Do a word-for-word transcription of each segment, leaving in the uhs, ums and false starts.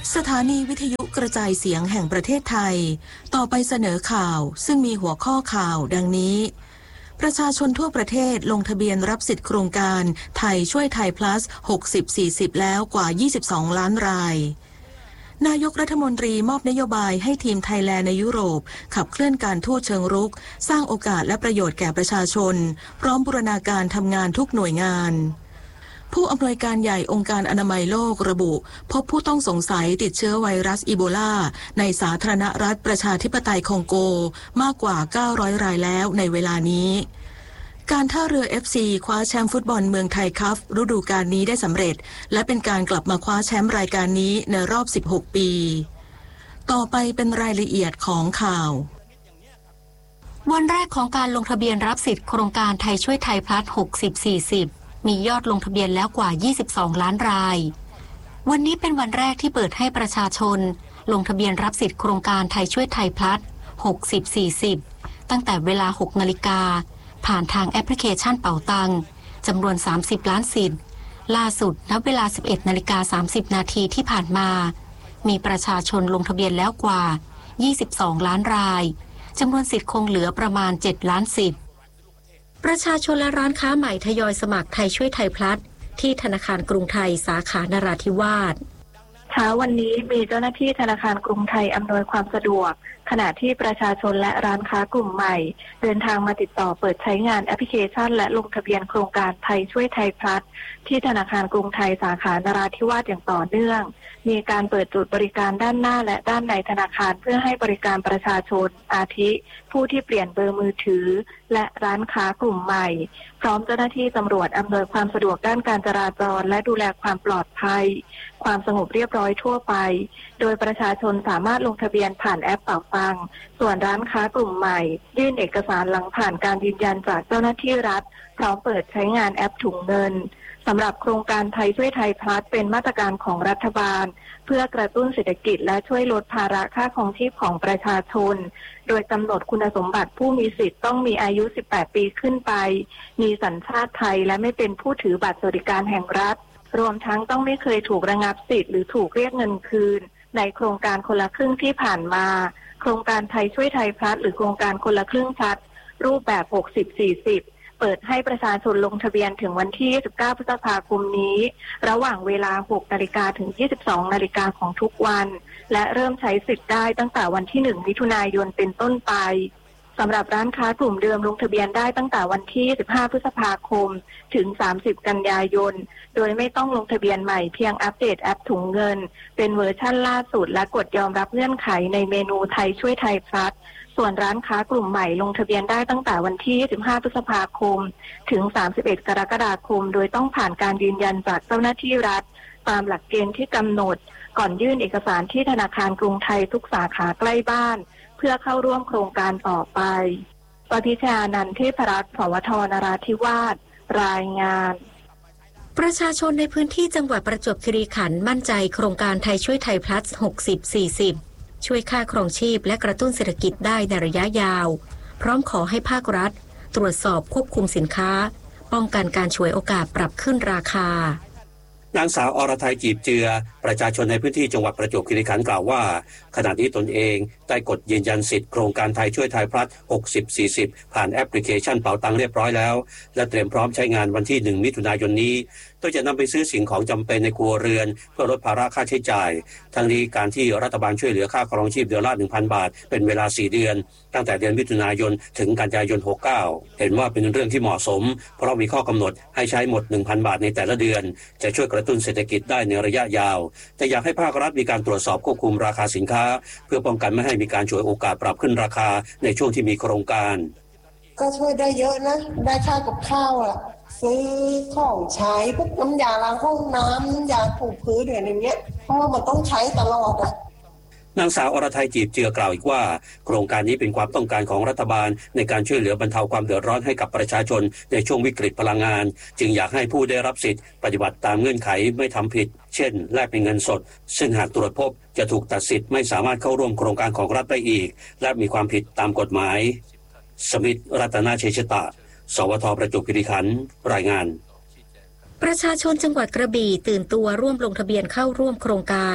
สถานีวิทยุกระจายเสียงแห่งประเทศไทยต่อไปเสนอข่าวซึ่งมีหัวข้อข่าวดังนี้ประชาชนทั่วประเทศลงทะเบียนรับสิทธิโครงการไทยช่วยไทย plus หกสิบ สี่สิบ แล้วกว่ายี่สิบสองล้านรายนายกรัฐมนตรีมอบนโยบายให้ทีมไทยแลนด์ในยุโรปขับเคลื่อนการทูตเชิงรุกสร้างโอกาสและประโยชน์แก่ประชาชนพร้อมบูรณาการทำงานทุกหน่วยงานผู้อำนวยการใหญ่องค์การอนามัยโลกระบุพบผู้ต้องสงสัยติดเชื้อไวรัสอีโบลาในสาธารณรัฐประชาธิปไตยคองโกมากกว่าเก้าร้อยรายแล้วในเวลานี้การท่าเรือ เอฟ ซี คว้าแชมป์ฟุตบอลเมืองไทยคัพฤดูกาลนี้ได้สำเร็จและเป็นการกลับมาคว้าแชมป์รายการนี้ในรอบสิบหกปีต่อไปเป็นรายละเอียดของข่าววันแรกของการลงทะเบียนรับสิทธิ์โครงการไทยช่วยไทยพลัสหกสิบ สี่สิบมียอดลงทะเบียนแล้วกว่ายี่สิบสองล้านรายวันนี้เป็นวันแรกที่เปิดให้ประชาชนลงทะเบียนรับสิทธิ์โครงการไทยช่วยไทยพลัสหกสิบ สี่สิบตั้งแต่เวลา หกนาฬิกาผ่านทางแอปพลิเคชันเป๋าตังจำนวนสามสิบล้านสิทธิ์ล่าสุดณเวลา สิบเอ็ดนาฬิกาสามสิบนาทีที่ผ่านมามีประชาชนลงทะเบียนแล้วกว่ายี่สิบสองล้านรายจำนวนสิทธิ์คงเหลือประมาณเจ็ดล้านสิทธิ์ประชาชนและร้านค้าใหม่ทยอยสมัครไทยช่วยไทยพลัสที่ธนาคารกรุงไทยสาขานราธิวาสเช้าวันนี้มีเจ้าหน้าที่ธนาคารกรุงไทยอำนวยความสะดวกขณะที่ประชาชนและร้านค้ากลุ่มใหม่เดินทางมาติดต่อเปิดใช้งานแอปพลิเคชันและลงทะเบียนโครงการไทยช่วยไทยพลัสที่ธนาคารกรุงไทยสาขานราธิวาสอย่างต่อเนื่องมีการเปิดจุดบริการด้านหน้าและด้านในธนาคารเพื่อให้บริการประชาชนอาทิผู้ที่เปลี่ยนเบอร์มือถือและร้านค้ากลุ่มใหม่พร้อมเจ้าหน้าที่ตำรวจอำนวยความสะดวกด้านการจราจรและดูแลความปลอดภัยความสงบเรียบร้อยทั่วไปโดยประชาชนสามารถลงทะเบียนผ่านแอปเป๋าตังค์ส่วนร้านค้ากลุ่มใหม่ยื่นเอกสารหลังผ่านการยืนยันจากเจ้าหน้าที่รัฐพร้อมเปิดใช้งานแอปถุงเงินสำหรับโครงการไทยช่วยไทยพลัสเป็นมาตรการของรัฐบาลเพื่อกระตุ้นเศรษฐกิจและช่วยลดภาระค่าครองชีพของประชาชนโดยกำหนดคุณสมบัติผู้มีสิทธิ์ต้องมีอายุสิบแปดปีขึ้นไปมีสัญชาติไทยและไม่เป็นผู้ถือบัตรสวัสดิการแห่งรัฐรวมทั้งต้องไม่เคยถูกระงับสิทธิ์หรือถูกเรียกเงินคืนในโครงการคนละครึ่งที่ผ่านมาโครงการไทยช่วยไทยพลัสหรือโครงการคนละครึ่งพลัสรูปแบบ หกสิบ สี่สิบเปิดให้ประชาชนลงทะเบียนถึงวันที่ยี่สิบเก้าพฤษภาคมนี้ระหว่างเวลา หกนาฬิกาถึง ยี่สิบสองนาฬิกาของทุกวันและเริ่มใช้สิทธิ์ได้ตั้งแต่วันที่หนึ่งมิถุนายนเป็นต้นไปสำหรับร้านค้ากลุ่มเดิมลงทะเบียนได้ตั้งแต่วันที่ยี่สิบห้าพฤษภาคมถึงสามสิบกันยายนโดยไม่ต้องลงทะเบียนใหม่เพียงอัปเดตแอปถุงเงินเป็นเวอร์ชั่นล่าสุดและกดยอมรับเงื่อนไขในเมนูไทยช่วยไทยพลัสส่วนร้านค้ากลุ่มใหม่ลงทะเบียนได้ตั้งแต่วันที่ยี่สิบห้าพฤษภาคมถึงสามสิบเอ็ดกรกฎาคมโดยต้องผ่านการยืนยันจากเจ้าหน้าที่รัฐตามหลักเกณฑ์ที่กำหนดก่อนยื่นเอกสารที่ธนาคารกรุงไทยทุกสาขาใกล้บ้านเพื่อเข้าร่วมโครงการต่อไปปพิชานันท์ เทพรัตน์ สวท นราธิวาสรายงานประชาชนในพื้นที่จังหวัดประจวบคีรีขันธ์มั่นใจโครงการไทยช่วยไทยพลัสหกสิบ สี่สิบช่วยค่าครองชีพและกระตุ้นเศรษฐกิจได้ในระยะยาวพร้อมขอให้ภาครัฐตรวจสอบควบคุมสินค้าป้องกันการฉวยโอกาสปรับขึ้นราคานางสาวอรทัยจีบเจือประชาชนในพื้นที่จังหวัดประจวบคีรีขันธ์กล่าวว่าขณะนี้ตนเองได้กดยืนยันสิทธิ์โครงการไทยช่วยไทยพลัสหกสิบ สี่สิบผ่านแอปพลิเคชันเป๋าตังเรียบร้อยแล้วและเตรียมพร้อมใช้งานวันที่หนึ่งมิถุนายนนี้โดยจะนำไปซื้อสิ่งของจำเป็นในครัวเรือนเพื่อลดภาระค่าใช้จ่ายทั้งนี้การที่รัฐบาลช่วยเหลือค่าครองชีพเดือนละ หนึ่งพัน บาทเป็นเวลาสี่เดือนตั้งแต่เดือนมิถุนายนถึงกันยายนหกสิบเก้าเห็นว่าเป็นเรื่องที่เหมาะสมเพราะมีข้อกำหนดให้ใช้หมด หนึ่งพัน บาทในแต่ละเดือนจะช่วยกระตุ้นเศรษฐกิจได้ในระยะยาวแต่อยากให้ภาครัฐมีการตรวจสอบควบคุมราคาสินค้าเพื่อป้องกันไม่ให้มีการฉวยโอกาสปรับขึ้นราคาในช่วงที่มีโครงการก็ช่วยได้เยอะนะได้ค่ากับข้าวอ่ะซื้อของใช้พวกน้ำยาล้างห้องน้ำน้ำยาถูพื้นอะไรเงี้ยเพราะว่ามันต้องใช้ตลอดอ่ะนางสาวอรทัยจีบเจือกล่าวอีกว่าโครงการนี้เป็นความต้องการของรัฐบาลในการช่วยเหลือบรรเทาความเดือดร้อนให้กับประชาชนในช่วงวิกฤตพลังงานจึงอยากให้ผู้ได้รับสิทธิ์ปฏิบัติตามเงื่อนไขไม่ทำผิดเช่นแลกเป็นเงินสดซึ่งหากตรวจพบจะถูกตัดสิทธิ์ไม่สามารถเข้าร่วมโครงการของรัฐได้อีกและมีความผิดตามกฎหมายสมิทธิ์ รัตนาเชษตะสวทประจวบคีรีขันธ์รายงานประชาชนจังหวัดกระบี่ตื่นตัวร่วมลงทะเบียนเข้าร่วมโครงการ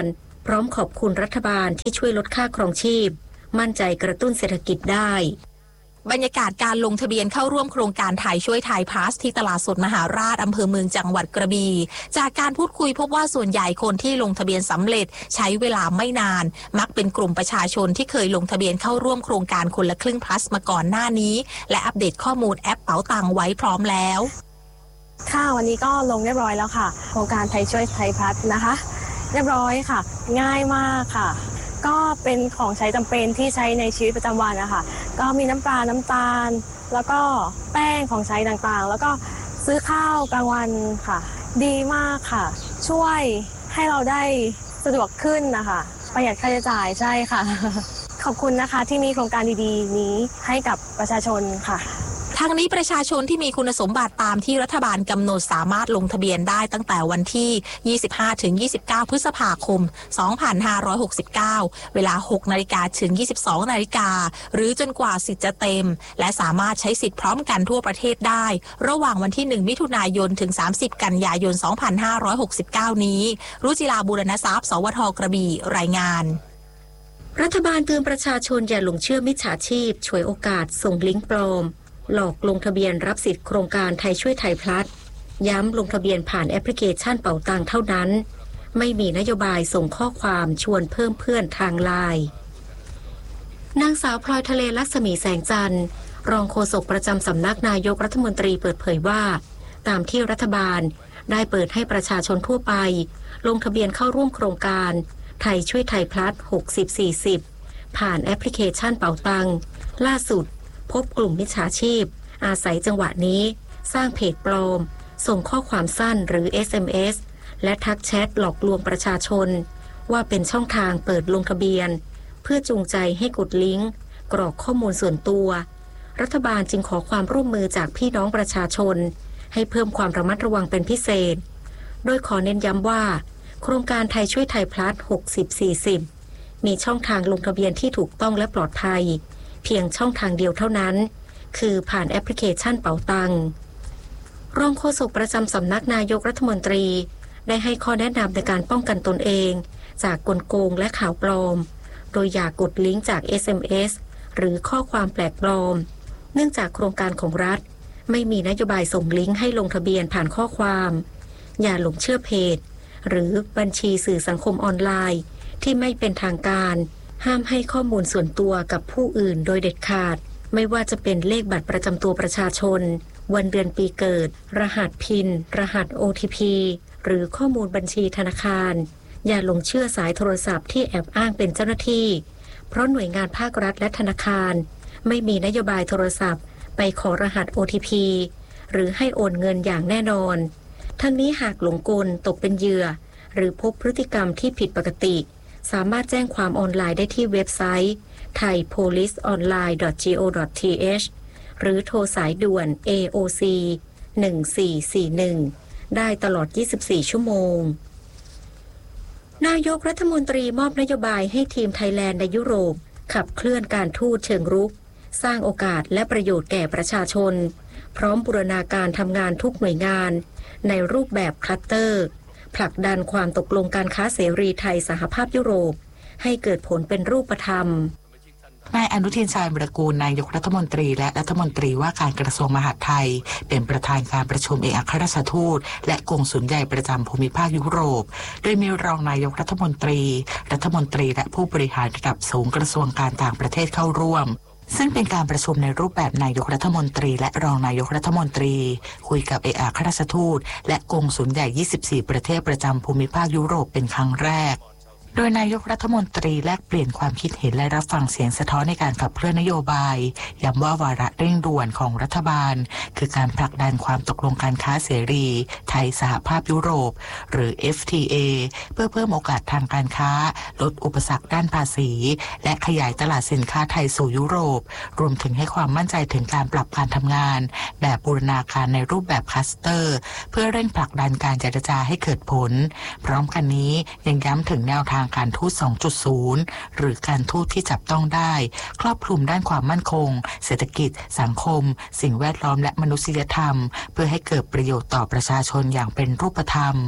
พร้อมขอบคุณรัฐบาลที่ช่วยลดค่าครองชีพมั่นใจกระตุ้นเศรษฐกิจได้บรรยากาศการลงทะเบียนเข้าร่วมโครงการไทยช่วยไทยพาสที่ตลาดสดมหาราชอำเภอเมืองจังหวัดกระบี่จากการพูดคุยพบว่าส่วนใหญ่คนที่ลงทะเบียนสำเร็จใช้เวลาไม่นานมักเป็นกลุ่มประชาชนที่เคยลงทะเบียนเข้าร่วมโครงการคนละครึ่งพลัสมาก่อนหน้านี้และอัปเดตข้อมูลแอปเป๋าตังไว้พร้อมแล้วค่ะวันนี้ก็ลงเรียบร้อยแล้วค่ะโครงการไทยช่วยไทยพลัสนะคะเรียบร้อยค่ะง่ายมากค่ะก็เป็นของใช้จำเป็นที่ใช้ในชีวิตประจำวันนะคะก็มีน้ำปลาน้ำตาลแล้วก็แป้งของใช้ต่างๆแล้วก็ซื้อข้าวกลางวันค่ะดีมากค่ะช่วยให้เราได้สะดวกขึ้นนะคะประหยัดค่าใช้จ่ายใช่ค่ะขอบคุณนะคะที่มีโครงการดีๆนี้ให้กับประชาชนค่ะทางนี้ประชาชนที่มีคุณสมบัติตามที่รัฐบาลกำหนดสามารถลงทะเบียนได้ตั้งแต่วันที่ ยี่สิบห้าถึงยี่สิบเก้า พฤษภาคม สองพันห้าร้อยหกสิบเก้า เวลา หกนาฬิกา ถึง ยี่สิบสองนาฬิกา หรือจนกว่าสิทธิ์จะเต็มและสามารถใช้สิทธิ์พร้อมกันทั่วประเทศได้ระหว่างวันที่ หนึ่ง มิถุนายน ถึง สามสิบ กันยายน สองพันห้าร้อยหกสิบเก้า นี้รุจิราบูรณทรัพย์ สวท กระบี่รายงานรัฐบาลเตือนประชาชนอย่าหลงเชื่อมิจฉาชีพฉวยโอกาสส่งลิงก์ปลอมหลอกลงทะเบียนรับสิทธิโครงการไทยช่วยไทยพลัสย้ำลงทะเบียนผ่านแอปพลิเคชันเป๋าตังเท่านั้นไม่มีนโยบายส่งข้อความชวนเพิ่มเพื่อนทางไลน์นางสาวพลอยทะเลลักษมีแสงจันทร์รองโฆษกประจำสำนักนายกรัฐมนตรีเปิดเผยว่าตามที่รัฐบาลได้เปิดให้ประชาชนทั่วไปลงทะเบียนเข้าร่วมโครงการไทยช่วยไทยพลัสหกสิบ สี่สิบผ่านแอปพลิเคชันเป๋าตังล่าสุดพบกลุ่มมิจฉาชีพอาศัยจังหวะนี้สร้างเพจปลอมส่งข้อความสั้นหรือ เอส เอ็ม เอส และทักแชทหลอกลวงประชาชนว่าเป็นช่องทางเปิดลงทะเบียนเพื่อจูงใจให้กดลิงก์กรอกข้อมูลส่วนตัวรัฐบาลจึงขอความร่วมมือจากพี่น้องประชาชนให้เพิ่มความระมัดระวังเป็นพิเศษโดยขอเน้นย้ำว่าโครงการไทยช่วยไทยพลัสหกสิบ สี่สิบมีช่องทางลงทะเบียนที่ถูกต้องและปลอดภัยเพียงช่องทางเดียวเท่านั้นคือผ่านแอปพลิเคชันเป๋าตังรองโฆษกประจำสำนักนายกรัฐมนตรีได้ให้ข้อแนะนำในการป้องกันตนเองจากกลโกงและข่าวปลอมโดยอย่ากดลิงก์จาก เอส เอ็ม เอส หรือข้อความแปลกปลอมเนื่องจากโครงการของรัฐไม่มีนโยบายส่งลิงก์ให้ลงทะเบียนผ่านข้อความอย่าหลงเชื่อเพจหรือบัญชีสื่อสังคมออนไลน์ที่ไม่เป็นทางการห้ามให้ข้อมูลส่วนตัวกับผู้อื่นโดยเด็ดขาดไม่ว่าจะเป็นเลขบัตรประจำตัวประชาชนวันเดือนปีเกิดรหัสพินรหัส โอ ที พี หรือข้อมูลบัญชีธนาคารอย่าหลงเชื่อสายโทรศัพท์ที่แอบอ้างเป็นเจ้าหน้าที่เพราะหน่วยงานภาครัฐและธนาคารไม่มีนโยบายโทรศัพท์ไปขอรหัส โอ ที พี หรือให้โอนเงินอย่างแน่นอนทั้งนี้หากหลงกลตกเป็นเหยื่อหรือพบพฤติกรรมที่ผิดปกติสามารถแจ้งความออนไลน์ได้ที่เว็บไซต์ ไทยโพลิสออนไลน์ ดอท จี โอ ดอท ที เอช หรือโทรสายด่วน เอ โอ ซี หนึ่ง สี่ สี่ หนึ่งได้ตลอดยี่สิบสี่ชั่วโมงนายกรัฐมนตรีมอบนโยบายให้ทีมไทยแลนด์ในยุโรปขับเคลื่อนการทูตเชิงรุกสร้างโอกาสและประโยชน์แก่ประชาชนพร้อมบูรณาการทำงานทุกหน่วยงานในรูปแบบคลัสเตอร์ผลักดันความตกลงการค้าเสรีไทยสหภาพยุโรปให้เกิดผลเป็นรูปธรรมนายอนุทินชาญวิรากูลนายกรัฐมนตรีและรัฐมนตรีว่าการกระทรวงมหาดไทยเป็นประธานการประชุมเอกอัครราชทูตและกงสุลใหญ่ประจำภูมิภาคยุโรปโดยมีรองนายกรัฐมนตรีรัฐมนตรีและผู้บริหารระดับสูงกระทรวงการต่างประเทศเข้าร่วมซึ่งเป็นการประชุมในรูปแบบนายกรัฐมนตรีและรองนายกรัฐมนตรีคุยกับเอกอัครราชทูตและกงสุลใหญ่ยี่สิบสี่ประเทศประจำภูมิภาคยุโรปเป็นครั้งแรกโดยนายกรัฐมนตรีแลกเปลี่ยนความคิดเห็นและรับฟังเสียงสะท้อนในการขับเคลื่อนนโยบายย้ำว่าวาระเร่งด่วนของรัฐบาลคือการผลักดันความตกลงการค้าเสรีไทยสหภาพยุโรปหรือ เอฟ ที เอ เพื่อเพิ่มโอกาสทางการค้าลดอุปสรรคด้านภาษีและขยายตลาดสินค้าไทยสู่ยุโรปรวมถึงให้ความมั่นใจถึงการปรับการทำงานแบบบูรณาการในรูปแบบคลัสเตอร์เพื่อเร่งผลักดันการเจรจาให้เกิดผลพร้อมกันนี้ยังย้ำถึงแนวทางการทูต สองจุดศูนย์ หรือการทูตที่จับต้องได้ครอบคลุมด้านความมั่นคงเศรษฐกิจสังคมสิ่งแวดล้อมและมนุษยธรรมเพื่อให้เกิดประโยชน์ต่อประชาชนอย่างเป็นรูปธรรม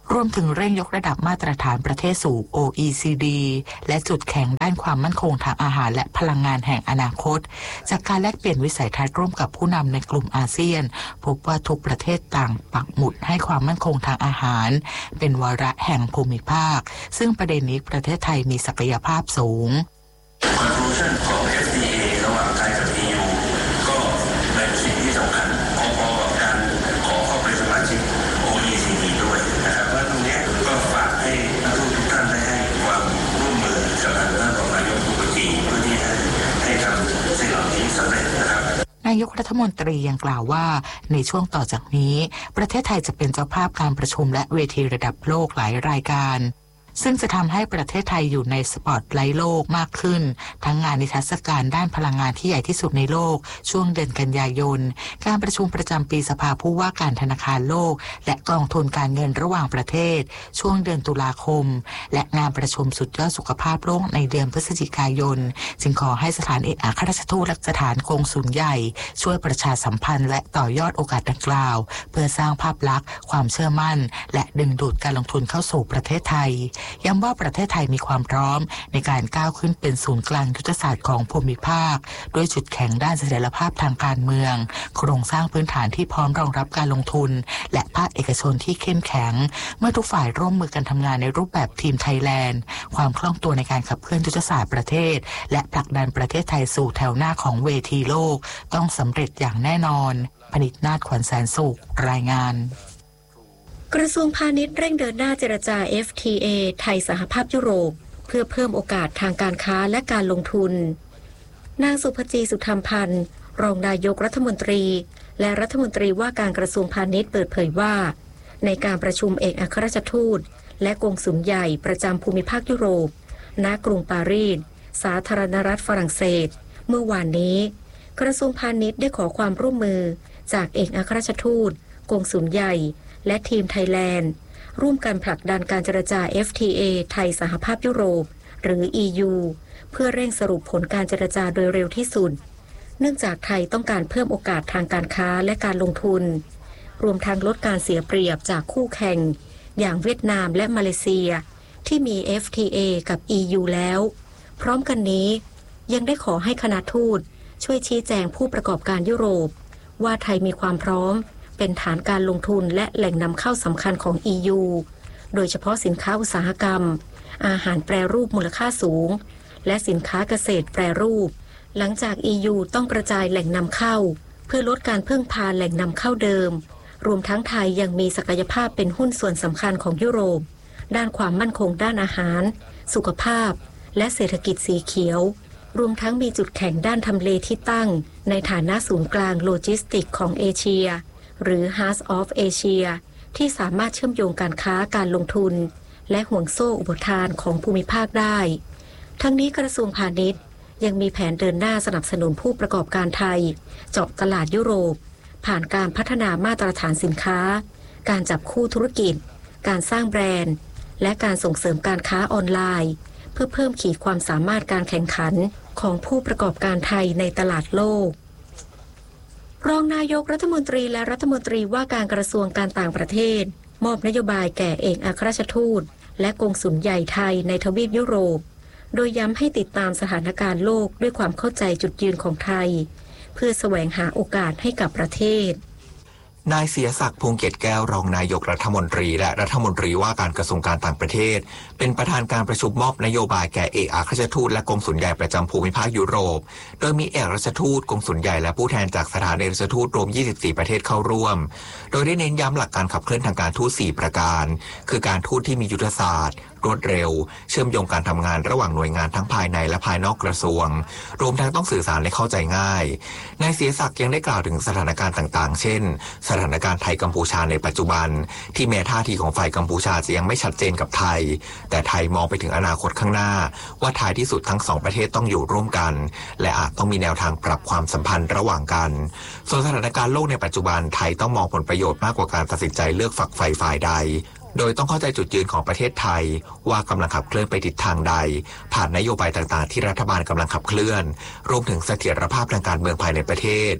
รวมถึงเร่งยกระดับมาตรฐานประเทศสู่ โอ อี ซี ดี และจุดแข็งด้านความมั่นคงทางอาหารและพลังงานแห่งอนาคตจากการแลกเปลี่ยนวิสัยทัศน์ร่วมกับผู้นำในกลุ่มอาเซียนพบว่าทุกประเทศต่างปักหมุดให้ความมั่นคงทางอาหารเป็นวาระแห่งภูมิภาคซึ่งประเด็นนี้ประเทศไทยมีศักยภาพสูง Conclusion ของ เอฟ ที เอ ระหว่างไทยกับ อี ยู ก็เป็นสิ่งที่สำคัญพอๆกับการขอเข้าเป็นสมาชิก โอ อี ซี ดี ด้วยนะครับว่าตรงนี้ก็ฝากให้นักทุกท่านได้ให้ความร่วมมือกับทางด้านรองนายกตุรกีเพื่อที่ให้ให้ทำสิ่งเหล่านี้สำเร็จนะครับนายกรัฐมนตรียังกล่าวว่าในช่วงต่อจากนี้ประเทศไทยจะเป็นเจ้าภาพการประชุมและเวทีระดับโลกหลายรายการซึ่งจะทำให้ประเทศไทยอยู่ในสปอตไลท์โลกมากขึ้นทั้งงานนิทรรศการด้านพลังงานที่ใหญ่ที่สุดในโลกช่วงเดือนกันยายนการประชุมประจำปีสภาผู้ว่าการธนาคารโลกและกองทุนการเงินระหว่างประเทศช่วงเดือนตุลาคมและงานประชุมสุดยอดสุขภาพโลกในเดือนพฤศจิกายนจึงขอให้สถานเอกอัครราชทูตและสถานกงสุลใหญ่ช่วยประชาสัมพันธ์และต่อยอดโอกาสดังกล่าวเพื่อสร้างภาพลักษณ์ความเชื่อมั่นและดึงดูดการลงทุนเข้าสู่ประเทศไทยย้ำว่าประเทศไทยมีความพร้อมในการก้าวขึ้นเป็นศูนย์กลางยุทธศาสตร์ของภูมิภาคด้วยจุดแข็งด้านเสถียรภาพทางการเมืองโครงสร้างพื้นฐานที่พร้อมรองรับการลงทุนและภาคเอกชนที่เข้มแข็งเมื่อทุกฝ่ายร่วมมือกันทำงานในรูปแบบทีมไทยแลนด์ความคล่องตัวในการขับเคลื่อนยุทธศาสตร์ประเทศและผลักดันประเทศไทยสู่แถวหน้าของเวทีโลกต้องสำเร็จอย่างแน่นอนพนิษฐ์นาฏขวัญแสนสุขรายงานกระทรวงพาณิชย์เร่งเดินหน้าเจรจา เอฟ ที เอ ไทยสหภาพยุโรปเพื่อเพิ่มโอกาสทางการค้าและการลงทุนนางสุภจีสุธรรมพันธ์รองนายกรัฐมนตรีและรัฐมนตรีว่าการกระทรวงพาณิชย์เปิดเผยว่าในการประชุมเอกอัครราชทูตและกงสุลใหญ่ประจำภูมิภาคยุโรปณกรุงปารีสสาธารณรัฐฝรั่งเศสเมื่อวานนี้กระทรวงพาณิชย์ได้ขอความร่วมมือจากเอกอัครราชทูตกงสุลใหญ่และทีมไทยแลนด์ร่วมกันผลักดันการเจรจา เอฟ ที เอ ไทยสหภาพยุโรปหรือ อี ยู เพื่อเร่งสรุปผลการเจรจาโดยเร็วที่สุดเนื่องจากไทยต้องการเพิ่มโอกาสทางการค้าและการลงทุนรวมทั้งลดการเสียเปรียบจากคู่แข่งอย่างเวียดนามและมาเลเซียที่มี เอฟ ที เอ กับ อี ยู แล้วพร้อมกันนี้ยังได้ขอให้คณะทูตช่วยชี้แจงผู้ประกอบการยุโรปว่าไทยมีความพร้อมเป็นฐานการลงทุนและแหล่งนำเข้าสำคัญของ อี ยู โดยเฉพาะสินค้าอุตสาหกรรมอาหารแปรรูปมูลค่าสูงและสินค้าเกษตรแปรรูปหลังจาก อี ยู ต้องกระจายแหล่งนำเข้าเพื่อลดการพึ่งพาแหล่งนำเข้าเดิมรวมทั้งไทยยังมีศักยภาพเป็นหุ้นส่วนสำคัญของยุโรปด้านความมั่นคงด้านอาหารสุขภาพและเศรษฐกิจสีเขียวรวมทั้งมีจุดแข็งด้านทำเลที่ตั้งในฐานะศูนย์กลางโลจิสติกของเอเชียหรือ Heart of Asia ที่สามารถเชื่อมโยงการค้าการลงทุนและห่วงโซ่อุปทานของภูมิภาคได้ทั้งนี้กระทรวงพาณิชย์ยังมีแผนเดินหน้าสนับสนุนผู้ประกอบการไทยเจาะตลาดยุโรปผ่านการพัฒนามาตรฐานสินค้าการจับคู่ธุรกิจการสร้างแบรนด์และการส่งเสริมการค้าออนไลน์เพื่อเพิ่มขีดความสามารถการแข่งขันของผู้ประกอบการไทยในตลาดโลกรองนายกรัฐมนตรีและรัฐมนตรีว่าการกระทรวงการต่างประเทศมอบนโยบายแก่เอกอัครราชทูตและกงสุลใหญ่ไทยในทวีปยุโรปโดยย้ำให้ติดตามสถานการณ์โลกด้วยความเข้าใจจุดยืนของไทยเพื่อแสวงหาโอกาสให้กับประเทศนายเสียศักดิ์พงษ์เกตแก้วรองนายกรัฐมนตรีและรัฐมนตรีว่าการกระทรวงการต่างประเทศเป็นประธานการประชุมมอบนโยบายแก่เอกอัครราชทูตและกงสุลใหญ่ประจำภูมิภาคยุโรปโดยมีเอกอัครราชทูตกงสุลใหญ่และผู้แทนจากสถานเอกอัครราชทูตรวมยี่สิบสี่ประเทศเข้าร่วมโดยได้เน้นย้ำหลักการขับเคลื่อนทางการทูตสี่ประการคือการทูตที่มียุทธศาสตร์รวดเร็วเชื่อมโยงการทำงานระหว่างหน่วยงานทั้งภายในและภายนอกกระทรวงรวมทั้งต้องสื่อสารและเข้าใจง่ายนายเสียศักดิ์ยังได้กล่าวถึงสถานการณ์ต่างๆเช่นสถานการณ์ไทยกัมพูชาในปัจจุบันที่แม้ท่าทีของฝ่ายกัมพูชาจะยังไม่ชัดเจนกับไทยแต่ไทยมองไปถึงอนาคตข้างหน้าว่าท้ายที่สุดทั้งสองประเทศต้องอยู่ร่วมกันและอาจต้องมีแนวทางปรับความสัมพันธ์ระหว่างกันส่วนสถานการณ์โลกในปัจจุบันไทยต้องมองผลประโยชน์มากกว่าการตัดสินใจเลือกฝักใฝ่ฝ่ายใดโดยต้องเข้าใจจุดยืนของประเทศไทยว่ากำลังขับเคลื่อนไปทิศทางใดผ่านนโยบายต่างๆที่รัฐบาลกำลังขับเคลื่อนรวมถึงเสถียรภาพทางการเมืองภายในประเทศ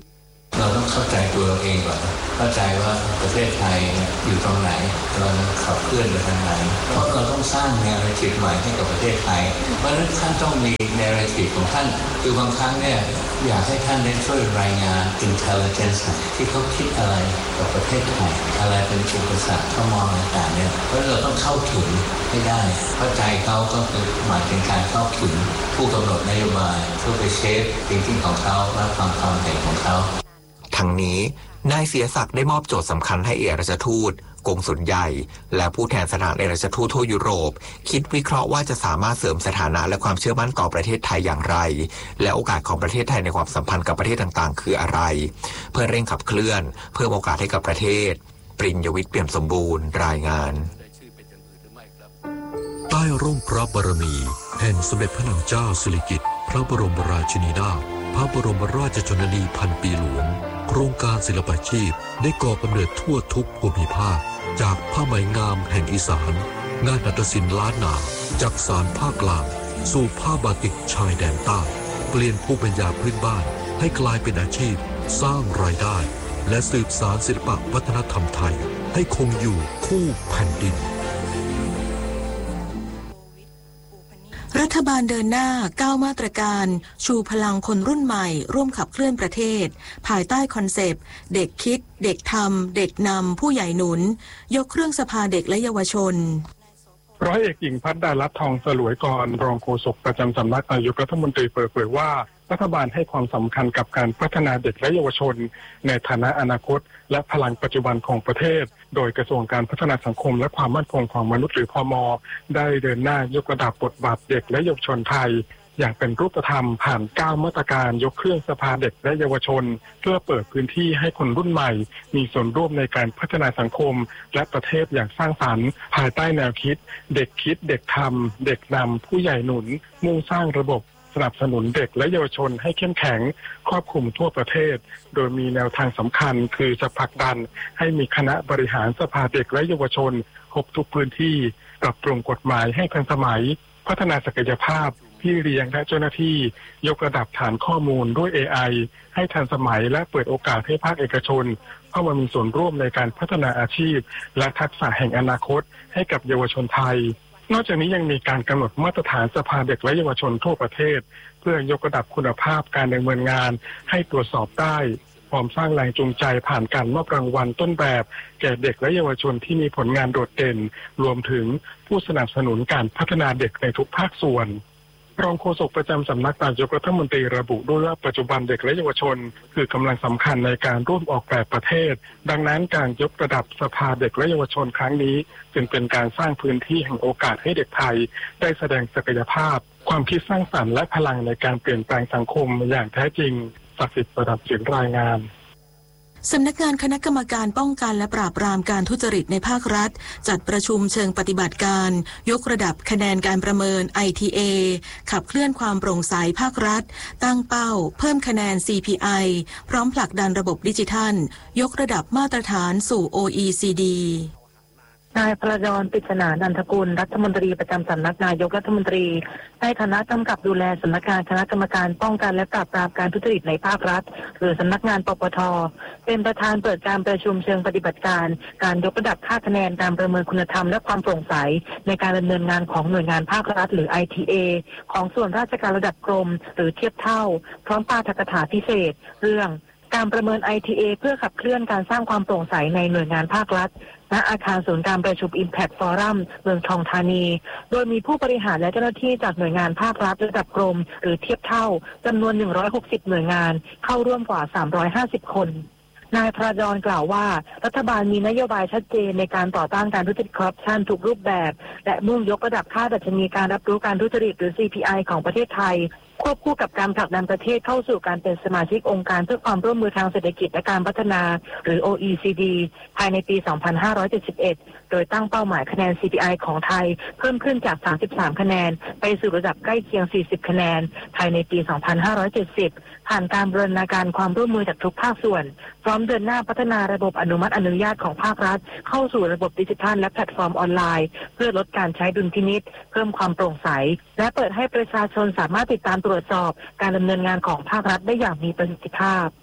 เราต้องเข้าใจตัวเราเองก่อนเข้าใจว่าประเทศไทยอยู่ตรงไหนเราขับเคลื่อนไปทางไหนเพราะเราต้องสร้างแนวคิดใหม่ให้กับประเทศไทยเพราะฉะนั้นท่านต้องมีแนวคิดของท่านคือบางครั้งเนี่ยอยากให้ท่านได้ช่วยรายงาน intelligence ที่เขาคิดอะไรกับประเทศไทยอะไรเป็นอุปสรรคเขามองต่างๆเนี่ยเพราะเราต้องเข้าถึงให้ได้เข้าใจเขาก็คือหมายถึงการเข้าถึงผู้กำหนดนโยบายเพื่อไปเชฟจริงๆของเขาและความความเห็นของเขาทั้งนี้นายเสียศักดิ์ได้มอบโจทย์สำคัญให้เอกอัครราชทูตกงสุลใหญ่และผู้แทนสถานเอกอัครราชทูตทั่วยุโรปคิดวิเคราะห์ว่าจะสามารถเสริมสถานะและความเชื่อมั่นต่อประเทศไทยอย่างไรและโอกาสของประเทศไทยในความสัมพันธ์กับประเทศต่างๆคืออะไรเพื่อเร่งขับเคลื่อนเพิ่มโอกาสให้กับประเทศปริญญวิทย์เปี่ยมสมบูรณ์รายงานใต้ร่มพระบารมีแห่งสมเด็จพระนางเจ้าสิริกิติ์พระบรมราชินีนาถพระบรมราชชนนีพันปีหลวงโครงการศิลปาชีพได้ก่อกำเนิดทั่วทุกภูมิภาคจากผ้าไหมงามแห่งอีสานงานหัตถศิลป์ล้านนาจากสารภาคกลางสู่ผ้าบาติกชายแดนใต้เปลี่ยนภูมิปัญญาพื้นบ้านให้กลายเป็นอาชีพสร้างรายได้และสืบสานศิลปวัฒนธรรมไทยให้คงอยู่คู่แผ่นดินรัฐบาลเดินหน้าก้าวมาตรการชูพลังคนรุ่นใหม่ร่วมขับเคลื่อนประเทศภายใต้คอนเซปต์เด็กคิดเด็กทำเด็กนำผู้ใหญ่หนุนยกเครื่องสภาเด็กและเยาวชนร้อยเอกหญิงพัฒน์ดารัตน์ทองสลวยกรรองโฆษกประจำสำนักนายกรัฐมนตรีเปิดเผยว่ารัฐบาลให้ความสำคัญกับการพัฒนาเด็กและเยาวชนในฐานะอนาคตและพลังปัจจุบันของประเทศโดยกระทรวงการพัฒนาสังคมและความมั่นคงของมนุษย์หรือพม.ได้เดินหน้ายกระดับบทบาทเด็กและเยาวชนไทยอย่างเป็นรูปธรรมผ่านเก้ามาตรการยกเครื่องสภาเด็กและเยาวชนเพื่อเปิดพื้นที่ให้คนรุ่นใหม่มีส่วนร่วมในการพัฒนาสังคมและประเทศอย่างสร้างสรรค์ภายใต้แนวคิดเด็กคิดเด็กทำเด็กนำผู้ใหญ่หนุนมุ่งสร้างระบบสนับสนุนเด็กและเยาวชนให้เข้มแข็งครอบคลุมทั่วประเทศโดยมีแนวทางสำคัญคือจะผลักดันให้มีคณะบริหารสภาเด็กและเยาวชนครบทุกพื้นที่ปรับปรุงกฎหมายให้ทันสมัยพัฒนาศักยภาพพี่เลี้ยงและเจ้าหน้าที่ยกระดับฐานข้อมูลด้วย เอ ไอ ให้ทันสมัยและเปิดโอกาสให้ภาคเอกชนเข้ามามีส่วนร่วมในการพัฒนาอาชีพและทักษะแห่งอนาคตให้กับเยาวชนไทยนอกจากนี้ยังมีการกำหนดมาตรฐานสภาเด็กและเยาวชนทั่วประเทศเพื่อยกระดับคุณภาพการดำเนินงานให้ตรวจสอบได้พร้อมสร้างแรงจูงใจผ่านการมอบรางวัลต้นแบบแก่เด็กและเยาวชนที่มีผลงานโดดเด่นรวมถึงผู้สนับสนุนการพัฒนาเด็กในทุกภาคส่วนรองโฆษกประจำสำนักนายกรัฐมนตรีระบุด้วยว่าปัจจุบันเด็กและเยาวชนคือกำลังสำคัญในการร่วมออกแบบประเทศดังนั้นการยกระดับสภาเด็กและเยาวชนครั้งนี้จึงเป็นการสร้างพื้นที่แห่งโอกาสให้เด็กไทยได้แสดงศักยภาพความคิดสร้างสรรค์และพลังในการเปลี่ยนแปลงสังคมอย่างแท้จริงศักดิ์สิทธิ์ประดับเสียงรายงานสำนักงานคณะกรรมการป้องกันและปราบปรามการทุจริตในภาครัฐจัดประชุมเชิงปฏิบัติการยกระดับคะแนนการประเมิน ไอ ที เอ ขับเคลื่อนความโปร่งใสภาครัฐตั้งเป้าเพิ่มคะแนน ซี พี ไอ พร้อมผลักดันระบบดิจิทัลยกระดับมาตรฐานสู่ โอ อี ซี ดีนายประยร ปริศนานันทกุลรัฐมนตรีประจำสำนักนายกรัฐมนตรีในฐานะกำกับดูแลสำนักงานคณะกรรมการป้องกันและปราบปรามการทุจริตในภาครัฐหรือสำนักงานปปท.เป็นประธานเปิดการประชุมเชิงปฏิบัติการการยกระดับค่าคะแนนการประเมินคุณธรรมและความโปร่งใสในการดำเนินงานของหน่วยงานภาครัฐหรือ ไอ ที เอ ของส่วนราชการระดับกรมหรือเทียบเท่าพร้อมปาฐกถาพิเศษเรื่องการประเมิน ไอ ที เอ เพื่อขับเคลื่อนการสร้างความโปร่งใสในหน่วยงานภาครัฐณอาคารศูนย์การประชุม Impact Forum เมืองทองธานีโดยมีผู้บริหารและเจ้าหน้าที่จากหน่วยงานภาครัฐระดับกรมหรือเทียบเท่าจำนวนหนึ่งร้อยหกสิบหน่วยงานเข้าร่วมกว่าสามร้อยห้าสิบคนนายพระดอนกล่าวว่ารัฐบาลมีนโยบายชัดเจนในการต่อต้านการทุจริตคอร์รัปชันทุกรูปแบบและมุ่งยกระดับค่าดัชนีการรับรู้การทุจริตหรือ ซี พี ไอ ของประเทศไทยควบคู่กับการผลักดันประเทศเข้าสู่การเป็นสมาชิกองค์การเพื่อความร่วมมือทางเศรษฐกิจและการพัฒนาหรือ โอ อี ซี ดี ภายในปี สองพันห้าร้อยเจ็ดสิบเอ็ด โดยตั้งเป้าหมายคะแนน ซี พี ไอ ของไทยเพิ่มขึ้นจาก สามสิบสาม คะแนนไปสู่ระดับใกล้เคียง สี่สิบ คะแนนภายในปี สองพันห้าร้อยเจ็ดสิบ ผ่านการบูรณาการความร่วมมือจากทุกภาคส่วนพร้อมเดินหน้าพัฒนาระบบอนุมัติอนุญาตของภาครัฐเข้าสู่ระบบดิจิทัลและแพลตฟอร์มออนไลน์เพื่อลดการใช้ดุลพินิจเพิ่มความโปร่งใสและเปิดให้ประชาชนสามารถติดตามตรวจสอบการดำเนินงานของภาครัฐได้อย่างมีประสิทธิภาพ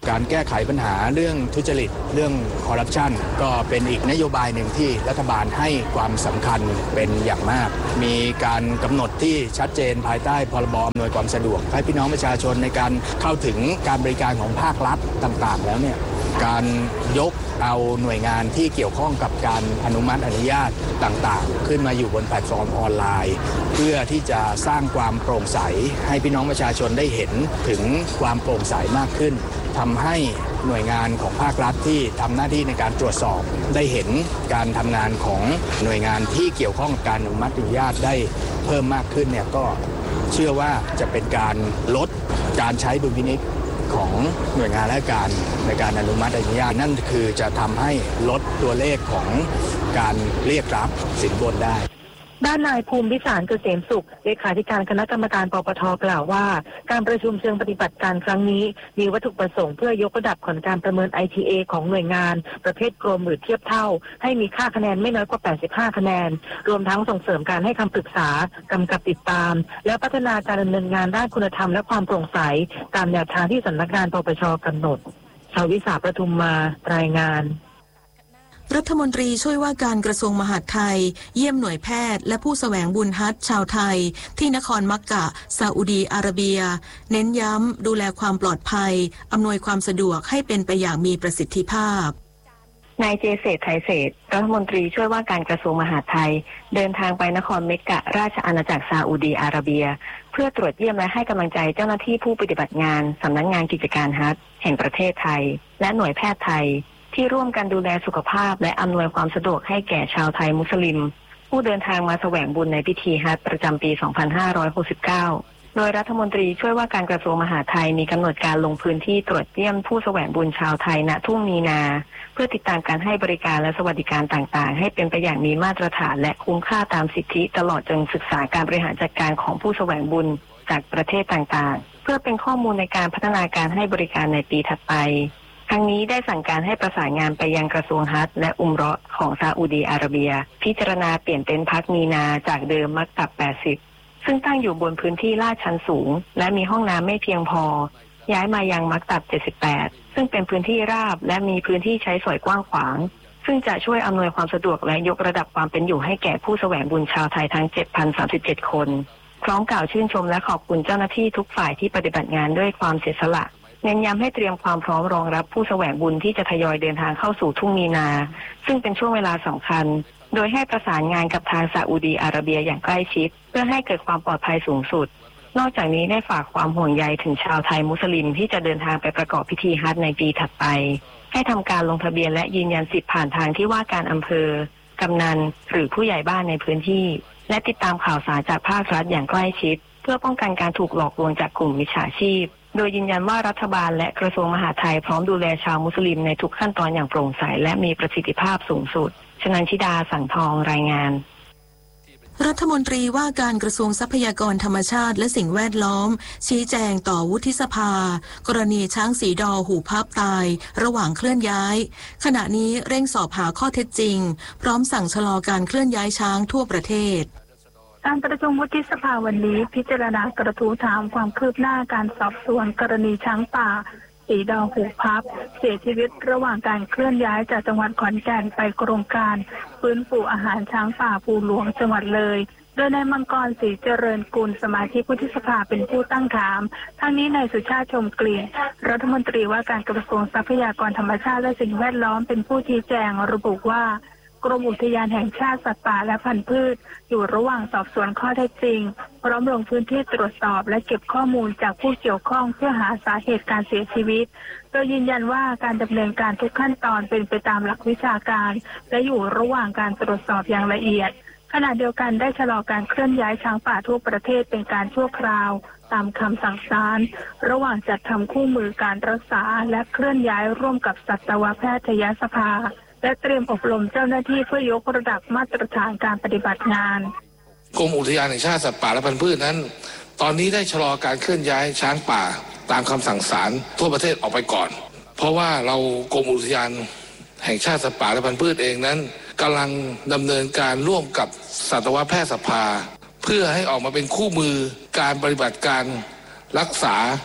การแก้ไขปัญหาเรื่องทุจริตเรื่องคอร์รัปชันก็เป็นอีกนโยบายหนึ่งที่รัฐบาลให้ความสำคัญเป็นอย่างมากมีการกำหนดที่ชัดเจนภายใต้พรบอำนวยความสะดวกให้พี่น้องประชาชนในการเข้าถึงการบริการของภาครัฐต่างๆแล้วเนี่ยการยกเอาหน่วยงานที่เกี่ยวข้องกับการอนุมัติอนุญาตต่างๆขึ้นมาอยู่บนแพลตฟอร์มออนไลน์เพื่อที่จะสร้างความโปร่งใสให้พี่น้องประชาชนได้เห็นถึงความโปร่งใสมากขึ้นทำให้หน่วยงานของภาครัฐที่ทำหน้าที่ในการตรวจสอบได้เห็นการทำงานของหน่วยงานที่เกี่ยวข้องกับการอนุมัติอนุญาตได้เพิ่มมากขึ้นเนี่ยก็เชื่อว่าจะเป็นการลดการใช้ดุลพินิจของหน่วยงานราชการในการอนุมัติอนุญาตนั่นคือจะทำให้ลดตัวเลขของการเรียกรับสินบนได้ด้านนายภูมิวิสารเกษมสุขเลขาธิการคณะกรรมการปปทกล่าวว่าการประชุมเชิงปฏิบัติการครั้งนี้มีวัตถุประสงค์เพื่อยกระดับผลการประเมิน ไอ ที เอ ของหน่วยงานประเภทกรมหรือเทียบเท่าให้มีค่าคะแนนไม่น้อยกว่าแปดสิบห้าคะแนนรวมทั้งส่งเสริมการให้คำปรึกษากำกับติดตามและพัฒนาการดำเนินงานด้านคุณธรรมและความโปร่งใสตามแนวทางที่สำนักงานปปชกำหนดชวิสาประทุมมารายงานรัฐมนตรีช่วยว่าการกระทรวงมหาดไทยเยี่ยมหน่วยแพทย์และผู้แสวงบุญฮัจญ์ชาวไทยที่นครมักกะซาอุดีอาระเบียเน้นย้ำดูแลความปลอดภัยอำนวยความสะดวกให้เป็นไปอย่างมีประสิทธิภาพนายเจเศรษฐ์ไทยเศรษฐ์รัฐมนตรีช่วยว่าการกระทรวงมหาดไทยเดินทางไปนครเมกกะราชอาณาจักรซาอุดีอาระเบียเพื่อตรวจเยี่ยมและให้กำลังใจเจ้าหน้าที่ผู้ปฏิบัติงานสำนักงานกิจการฮัจญ์แห่งประเทศไทยและหน่วยแพทย์ไทยที่ร่วมกันดูแลสุขภาพและอำนวยความสะดวกให้แก่ชาวไทยมุสลิมผู้เดินทางมาแสวงบุญในพิธีฮัจญ์ประจำปี สองพันห้าร้อยหกสิบเก้า โดยรัฐมนตรีช่วยว่าการกระทรวงมหาดไทยมีกำหนดการลงพื้นที่ตรวจเยี่ยมผู้แสวงบุญชาวไทยณทุ่งมีนาเพื่อติดตามการให้บริการและสวัสดิการต่างๆให้เป็นไปอย่างมีมาตรฐานและคุ้มค่าตามสิทธิตลอดจนศึกษาการบริหารจัดการของผู้แสวงบุญจากประเทศต่างๆเพื่อเป็นข้อมูลในการพัฒนาการให้บริการในปีถัดไปทั้งนี้ได้สั่งการให้ประสานงานไปยังกระทรวงฮัจญ์และอุมเราะห์ของซาอุดีอาระเบียพิจารณาเปลี่ยนเต็นท์พักมีนาจากเดิมมักตับแปดสิบซึ่งตั้งอยู่บนพื้นที่ลาดชันสูงและมีห้องน้ำไม่เพียงพอย้ายมายังมักตับเจ็ดสิบแปดซึ่งเป็นพื้นที่ราบและมีพื้นที่ใช้สอยกว้างขวางซึ่งจะช่วยอำนวยความสะดวกและยกระดับความเป็นอยู่ให้แก่ผู้แสวงบุญชาวไทยทั้ง เจ็ดพันสามสิบเจ็ด คนพร้อมกล่าวชื่นชมและขอบคุณเจ้าหน้าที่ทุกฝ่ายที่ปฏิบัติงานด้วยความเสียสละเน้นย้ำให้เตรียมความพร้อมรองรับผู้แสวงบุญที่จะทยอยเดินทางเข้าสู่ทุ่งมีนาซึ่งเป็นช่วงเวลาสำคัญโดยให้ประสานงานกับทางซาอุดีอาระเบียอย่างใกล้ชิดเพื่อให้เกิดความปลอดภัยสูงสุดนอกจากนี้ได้ฝากความห่วงใยถึงชาวไทยมุสลิมที่จะเดินทางไปประกอบพิธีฮัจญ์ในปีถัดไปให้ทำการลงทะเบียนและยืนยันสิทธิผ่านทางที่ว่าการอำเภอกำนันหรือผู้ใหญ่บ้านในพื้นที่และติดตามข่าวสารจากภาครัฐอย่างใกล้ชิดเพื่อป้องกันการถูกหลอกลวงจากกลุ่มมิจฉาชีพโดยยืนยันว่ารัฐบาลและกระทรวงมหาดไทยพร้อมดูแลชาวมุสลิมในทุกขั้นตอนอย่างโปร่งใสและมีประสิทธิภาพสูงสุดชนันชิดาสังทองรายงานรัฐมนตรีว่าการกระทรวงทรัพยากรธรรมชาติและสิ่งแวดล้อมชี้แจงต่อวุฒิสภากรณีช้างสีดอหูพับตายระหว่างเคลื่อนย้ายขณะนี้เร่งสอบหาข้อเท็จจริงพร้อมสั่งชะลอการเคลื่อนย้ายช้างทั่วประเทศการประชุมวุฒิสภาวันนี้พิจารณากระทู้ถามความคืบหน้าการสอบสวนกรณีช้างป่าสีดอหูพับเสียชีวิตระหว่างการเคลื่อนย้ายจากจังหวัดขอนแก่นไปโครงการฟื้นฟูอาหารช้างป่าภูหลวงจังหวัดเลยโดยนายมังกรศรีเจริญกุลสมาชิกวุฒิสภาเป็นผู้ตั้งถามทั้งนี้นายสุชาติชมกลิ่นรัฐมนตรีว่าการกระทรวงทรัพยากรธรรมชาติและสิ่งแวดล้อมเป็นผู้ชี้แจงระบุว่ากรมอุทยานแห่งชาติสัตว์ป่าและพันธุ์พืชอยู่ระหว่างสอบสวนข้อเท็จจริงพร้อมลงพื้นที่ตรวจสอบและเก็บข้อมูลจากผู้เกี่ยวข้องเพื่อหาสาเหตุการเสียชีวิตโดยยืนยันว่าการดำเนินการทุกขั้นตอนเป็นไปตามหลักวิชาการและอยู่ระหว่างการตรวจสอบอย่างละเอียดขณะเดียวกันได้ชะลอการเคลื่อนย้ายช้างป่าทั่วประเทศเป็นการชั่วคราวตามคำสั่งศาลระหว่างจัดทำคู่มือการรักษาและเคลื่อนย้ายร่วมกับสัตวแพทยสภาและเตรียมอบรมเจ้าหน้าที่เพื่อยกระดับมาตรฐานการปฏิบัติงานกรมอุทยานแห่งชาติสัตว์ป่าและพันธุ์พืชนั้นตอนนี้ได้ชะลอการเคลื่อนย้ายช้างป่าตามคำสั่งศาลทั่วประเทศออกไปก่อนเพราะว่าเรากรมอุทยานแห่งชาติสัตว์ป่าและพันธุ์พืชเองนั้นกำลังดำเนินการร่วมกับสัตวแพทยสภาเพื่อให้ออกมาเป็นคู่มือการปฏิบัติการรักษา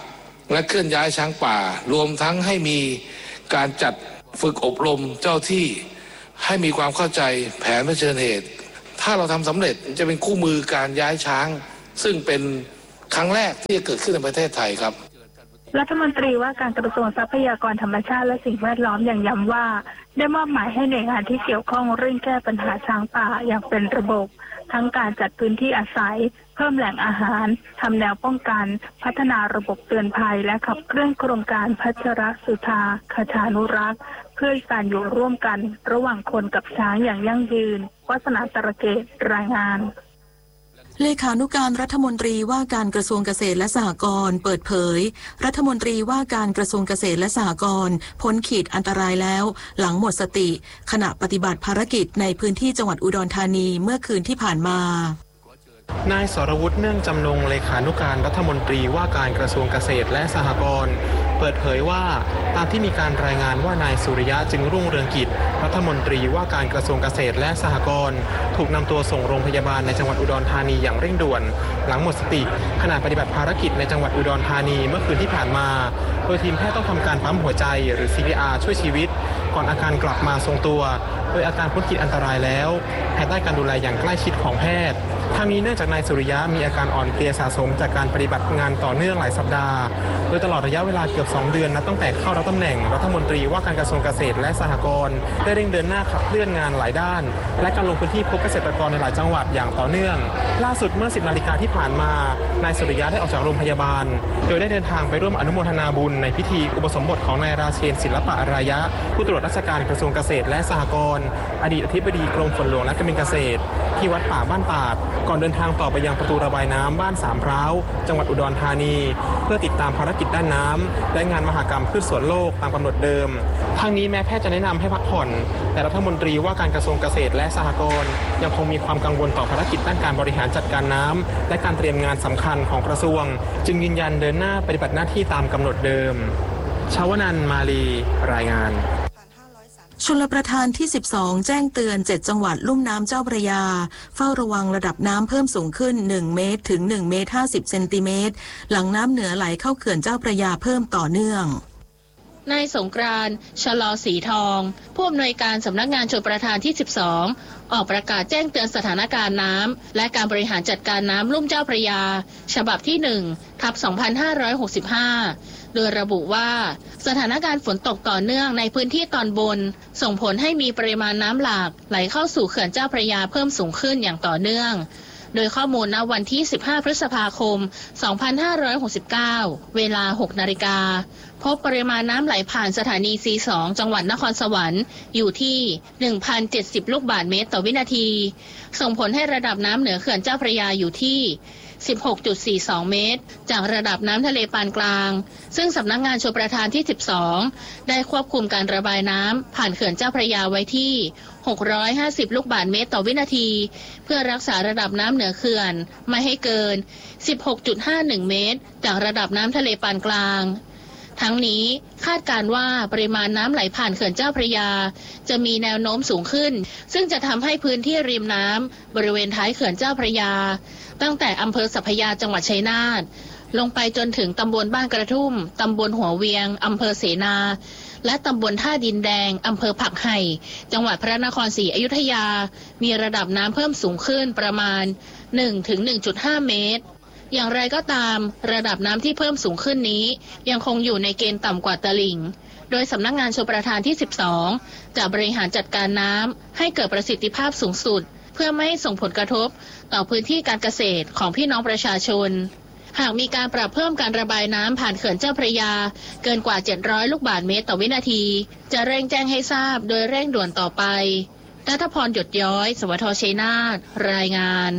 และเคลื่อนย้ายช้างป่ารวมทั้งให้มีการจัดฝึกอบรมเจ้าที่ให้มีความเข้าใจแผนเผชิญเหตุถ้าเราทำสำเร็จจะเป็นคู่มือการย้ายช้างซึ่งเป็นครั้งแรกที่จะเกิดขึ้นในประเทศไทยครับรัฐมนตรีว่าการกระทรวงทรัพยากรธรรมชาติและสิ่งแวดล้อมยังย้ำว่าได้มอบหมายให้หน่วยงานที่เกี่ยวข้องเร่งแก้ปัญหาช้างป่าอย่างเป็นระบบทั้งการจัดพื้นที่อาศัยเพิ่มแหล่งอาหารทำแนวป้องกันพัฒนาระบบเตือนภัยและขับเคลื่อนโครงการพัชรสุธาคชานุรักษ์เพื่อการอยู่ร่วมกันระหว่างคนกับช้างอย่างยั่งยืนวาสนาตระเกตรายงานเลขานุการรัฐมนตรีว่าการกระทรวงเกษตรและสหกรณ์เปิดเผยรัฐมนตรีว่าการกระทรวงเกษตรและสหกรณ์พ้นขีดอันตรายแล้วหลังหมดสติขณะปฏิบัติภารกิจในพื้นที่จังหวัดอุดรธานีเมื่อคืนที่ผ่านมานายสรวุฒิเนื่องจำนงเลขานุการรัฐมนตรีว่าการกระทรวงเกษตรและสหกรณ์เปิดเผยว่าตามที่มีการรายงานว่านายสุริยะจึงรุ่งเรืองกิจรัฐมนตรีว่าการกระทรวงเกษตรและสหกรณ์ถูกนำตัวส่งโรงพยาบาลในจังหวัดอุดรธานีอย่างเร่งด่วนหลังหมดสติขณะปฏิบัติภารกิจในจังหวัดอุดรธานีเมื่อคืนที่ผ่านมาโดยทีมแพทย์ต้องทำการปั๊มหัวใจหรือ ซี พี อาร์ ช่วยชีวิตก่อนอาการกลับมาทรงตัวโดยอาการพ้นขีดอันตรายแล้วภายใต้การดูแลอย่างใกล้ชิดของแพทย์ทางนี้เนื่องจากนายสุริยะมีอาการอ่อนเพลียสะสมจากการปฏิบัติงานต่อเนื่องหลายสัปดาห์โดยตลอดระยะเวลาเกือบสองเดือนนับตั้งแต่เข้ารับตำแหน่งรัฐมนตรีว่าการกระทรวงเกษตรและสหกรณ์ได้เร่งเดินหน้าขับเคลื่อนงานหลายด้านและการลงพื้นที่พบเกษตรกรในหลายจังหวัดอย่างต่อเนื่องล่าสุดเมื่อสิบนาฬิกาที่ผ่านมานายสุริยะได้ออกจากโรงพยาบาลโดยได้เดินทางไปร่วมอนุโมทนาบุญในพิธีอุปสมบทของนายราเชนศิลปะอารายะผู้ตรวจราชการกระทรวงเกษตรและสหกรณ์อดีตอธิบดีกรมฝนหลวงและการบินเกษตรที่วัดป่าบ้านตาดก่อนเดินทางต่อไปยังประตูระบายน้ำบ้านสามพร้าวจังหวัดอุดรธานีเพื่อติดตามภารกิจด้านน้ำและงานมหกรรมพืชสวนโลกตามกำหนดเดิมทางนี้แม้แพทย์จะแนะนำให้พักผ่อนแต่รัฐมนตรีว่าการกระทรวงเกษตรและสหกรณ์ยังคงมีความกังวลต่อภารกิจด้านการบริหารจัดการน้ำและการเตรียมงานสำคัญของกระทรวงจึงยืนยันเดินหน้าปฏิบัติหน้าที่ตามกำหนดเดิมชาวนันท์มาลีรายงานชลประทานที่สิบสองแจ้งเตือนเจ็ดจังหวัดลุ่มน้ำเจ้าพระยาเฝ้าระวังระดับน้ำเพิ่มสูงขึ้นหนึ่งเมตรถึงหนึ่งเมตรห้าสิบเซนติเมตรหลังน้ำเหนือไหลเข้าเขื่อนเจ้าพระยาเพิ่มต่อเนื่องนายสงกรานต์ชลอสีทองผู้อำนวยการสำนักงานชลประทานที่สิบสองออกประกาศแจ้งเตือนสถานการณ์น้ำและการบริหารจัดการน้ำลุ่มเจ้าพระยาฉบับที่หนึ่งทับสองพันห้าร้อยหกสิบห้าโดยระบุว่าสถานการณ์ฝนตกต่อเนื่องในพื้นที่ตอนบนส่งผลให้มีปริมาณน้ำหลากไหลเข้าสู่เขื่อนเจ้าพระยาเพิ่มสูงขึ้นอย่างต่อเนื่องโดยข้อมูลณวันที่สิบห้าพฤษภาคมสองพันห้าร้อยหกสิบเก้าเวลาหกนาฬิกาพบปริมาณน้ำไหลผ่านสถานี ซี สอง จังหวัดนครสวรรค์อยู่ที่ หนึ่งพันเจ็ดสิบ ลูกบาศก์เมตรต่อวินาทีส่งผลให้ระดับน้ำเหนือเขื่อนเจ้าพระยาอยู่ที่ สิบหกจุดสี่สอง เมตรจากระดับน้ำทะเลปานกลางซึ่งสำนักงานชลประทานที่สิบสองได้ควบคุมการระบายน้ำผ่านเขื่อนเจ้าพระยาไว้ที่หกร้อยห้าสิบลูกบาศก์เมตรต่อวินาทีเพื่อรักษาระดับน้ำเหนือเขื่อนไม่ให้เกิน สิบหกจุดห้าหนึ่ง เมตรจากระดับน้ำทะเลปานกลางทั้งนี้คาดการว่าปริมาณน้ำไหลผ่านเขื่อนเจ้าพระยาจะมีแนวโน้มสูงขึ้นซึ่งจะทำให้พื้นที่ริมน้ำบริเวณท้ายเขื่อนเจ้าพระยาตั้งแต่อำเภอสัพพยาจังหวัดชัยนาทลงไปจนถึงตำบลบ้านกระทุ่มตำบลหัวเวียงอำเภอเสนาและตำบลท่าดินแดงอำเภอผักไห่จังหวัดพระนครศรีอยุธยามีระดับน้ำเพิ่มสูงขึ้นประมาณ หนึ่งถึงหนึ่งจุดห้า เมตรอย่างไรก็ตามระดับน้ำที่เพิ่มสูงขึ้นนี้ยังคงอยู่ในเกณฑ์ต่ำกว่าตลิ่งโดยสำนักงานชลประทานที่สิบสองจะบริหารจัดการน้ำให้เกิดประสิทธิภาพสูงสุดเพื่อไม่ให้ส่งผลกระทบต่อพื้นที่การเกษตรของพี่น้องประชาชนหากมีการปรับเพิ่มการระบายน้ำผ่านเขื่อนเจ้าพระยาเกินกว่าเจ็ดร้อยลูกบาศก์เมตรต่อวินาทีจะเร่งแจ้งให้ทราบโดยเร่งด่วนต่อไปณัฐพรหยดย้อยสวทชัยนาทรายงาน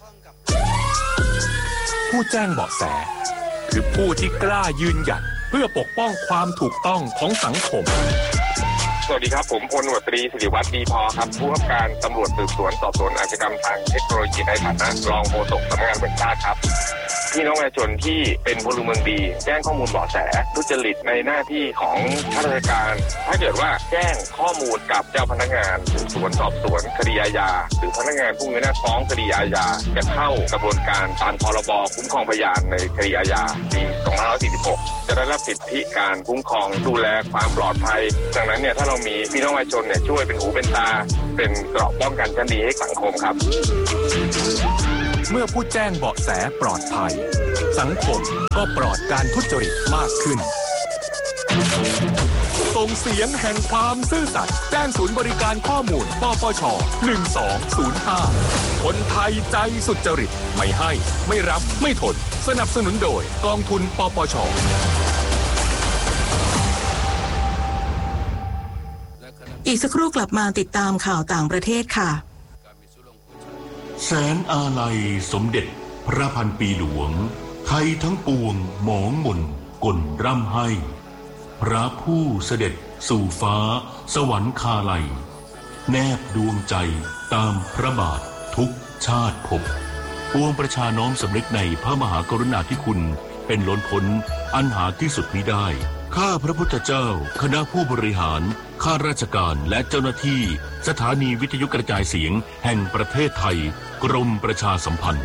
ผู้แจ้งเบาะแสคือผู้ที่กล้ายืนหยัดเพื่อปกป้องความถูกต้องของสังคมสวัสดีครับผมพลตำรวจตรีศิริวัฒน์ดีพอครับผู้กำกับการตำรวจสืบสวนสอบสวนอาชญากรรมทางเทคโนโลยีในฐานะรองโฆษกสำนักงานตำรวจแห่งชาติครับพี่น้องประชาชนที่เป็นพลเมืองดีแจ้งข้อมูลเบาะแสทุจริตในหน้าที่ของข้าราชการถ้าเกิดว่าแจ้งข้อมูลกับเจ้าพนักงานสืบสวนสอบสวนคดีอาญาหรือพนักงานผู้มีหน้าฟ้องคดีอาญาจะเข้ากระบวนการตามพรบคุ้มครองพยานในคดีอาญาปีสองพันห้าร้อยสี่สิบหกจะได้รับสิทธิการคุ้มครองดูแลความปลอดภัยดังนั้นเนี่ยถ้าเรามีพี่น้องประชาชนเนี่ยช่วยเป็นหูเป็นตาเป็นเกราะป้องกันชั้นดีให้สังคมครับเมื่อผู้แจ้งเบาะแสปลอดภัยสังคมก็ปลอดการทุจริตมากขึ้นส่งเสียงแห่งความซื่อสัตย์แจ้งศูนย์บริการข้อมูลปปชหนึ่งสองศูนย์ห้าคนไทยใจสุจริตไม่ให้ไม่รับไม่ทนสนับสนุนโดยกองทุนปปชอีกสักครู่กลับมาติดตามข่าวต่างประเทศค่ะแสนอาลัยสมเด็จพระพันปีหลวงไทยทั้งปวงหมองหม่นกลร่ำให้พระผู้เสด็จสู่ฟ้าสวรรคาลัยแนบดวงใจตามพระบาททุกชาติภพปวงประชาน้อมสำนึกในพระมหากรุณาธิคุณเป็นล้นพ้นอันหาที่สุดมิได้ข้าพระพุทธเจ้าคณะผู้บริหารข้าราชการและเจ้าหน้าที่สถานีวิทยุกระจายเสียงแห่งประเทศไทยกรมประชาสัมพันธ์